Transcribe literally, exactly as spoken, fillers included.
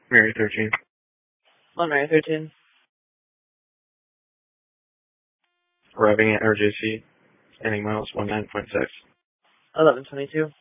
Mary thirteen. Monterey thirteen. Arriving at R J C. Ending miles one nine point six. eleven twenty-two.